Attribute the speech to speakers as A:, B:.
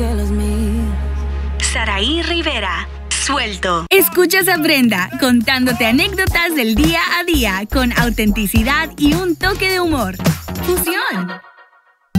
A: que las mías.
B: Saraí Rivera, suelto.
C: Escuchas a Brenda contándote anécdotas del día a día con autenticidad y un toque de humor. Fusión.